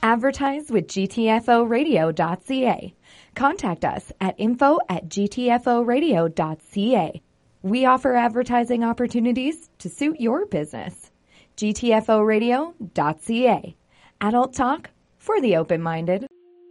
Advertise with gtforadio.ca. Contact us at info@gtforadio.ca. We offer advertising opportunities to suit your business. gtforadio.ca. Adult talk for the open-minded.